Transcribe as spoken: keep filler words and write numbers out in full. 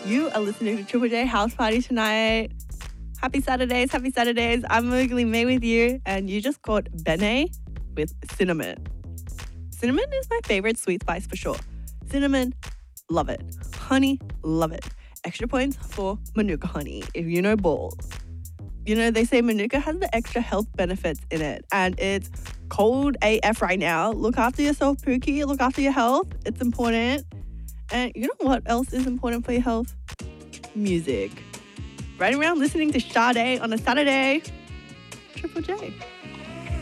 You are listening to Triple J House Party tonight. Happy Saturdays, happy Saturdays. I'm Mowgli May with you, and you just caught Bene with Cinnamon. Cinnamon is my favorite sweet spice for sure. Cinnamon, love it. Honey, love it. Extra points for Manuka honey, if you know ball. You know, they say Manuka has the extra health benefits in it, and it's cold A F right now. Look after yourself, Pookie. Look after your health. It's important. And you know what else is important for your health? Music. Right around listening to Sade on a Saturday. Triple J.